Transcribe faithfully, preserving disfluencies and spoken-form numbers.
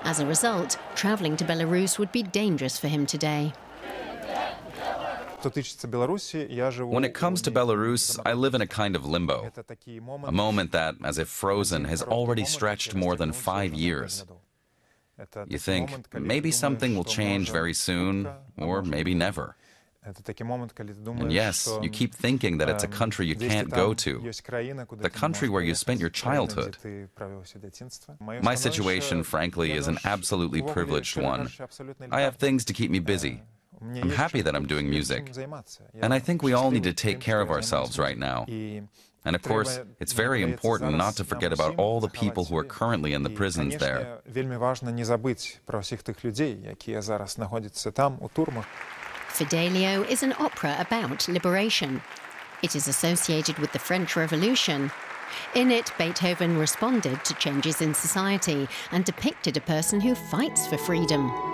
As a result, travelling to Belarus would be dangerous for him today. When it comes to Belarus, I live in a kind of limbo, a moment that, as if frozen, has already stretched more than five years. You think, maybe something will change very soon, or maybe never. And yes, you keep thinking that it's a country you can't go to, the country where you spent your childhood. My situation, frankly, is an absolutely privileged one. I have things to keep me busy. I'm happy that I'm doing music. And I think we all need to take care of ourselves right now. And of course, it's very important not to forget about all the people who are currently in the prisons there. Fidelio is an opera about liberation. It is associated with the French Revolution. In it, Beethoven responded to changes in society and depicted a person who fights for freedom.